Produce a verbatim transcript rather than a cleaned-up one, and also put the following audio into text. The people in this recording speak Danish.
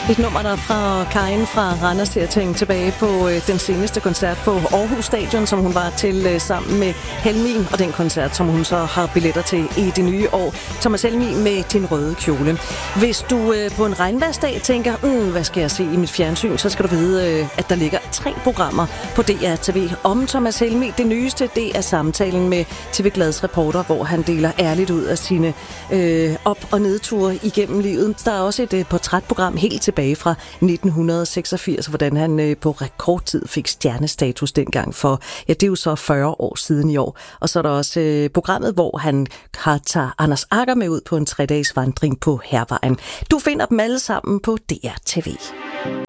Et nummer, der fra Karin fra Randers til at tænke tilbage på øh, den seneste koncert på Aarhus Stadion, som hun var til øh, sammen med Helmin, og den koncert, som hun så har billetter til i det nye år. Thomas Helmig med din røde kjole. Hvis du øh, på en regnværsdag tænker, mm, hvad skal jeg se i mit fjernsyn, så skal du vide, øh, at der ligger tre programmer på D R T V om Thomas Helmig. Det nyeste, det er samtalen med T V Glads reporter, hvor han deler ærligt ud af sine øh, op- og nedture igennem livet. Der er også et øh, portrætprogram helt tilbage fra nitten seksogfirs, hvordan han øh, på rekordtid fik stjernestatus dengang for, ja, det er jo så fyrre år siden i år. Og så er der også øh, programmet, hvor han har tager Anders Agger med ud på en tre-dages vandring på Hærvejen. Du finder dem alle sammen på D R T V.